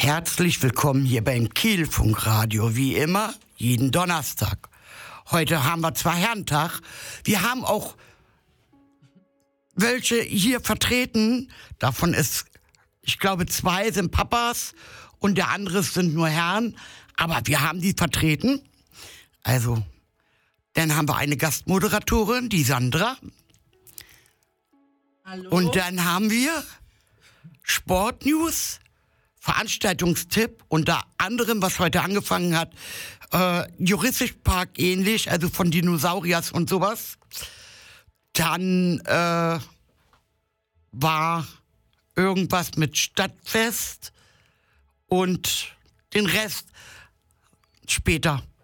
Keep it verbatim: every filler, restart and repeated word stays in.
Herzlich willkommen hier beim Kielfunkradio, wie immer, jeden Donnerstag. Heute haben wir zwar Herrentag, wir haben auch welche hier vertreten, davon ist, ich glaube, zwei sind Papas und der andere sind nur Herren, aber wir haben die vertreten. Also, dann haben wir eine Gastmoderatorin, die Sandra. Hallo. Und dann haben wir Sportnews, Veranstaltungstipp, unter anderem, was heute angefangen hat, äh, Jurassic Park ähnlich, also von Dinosauriers und sowas. Dann äh, war irgendwas mit Stadtfest und den Rest später.